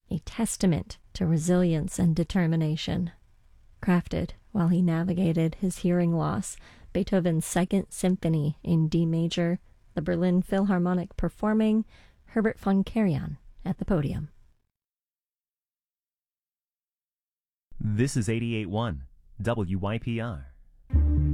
a testament to resilience and determination. Crafted while he navigated his hearing loss, Beethoven's Second Symphony in D major, the Berlin Philharmonic performing, Herbert von Karajan at the podium. This is 88.1 WYPR.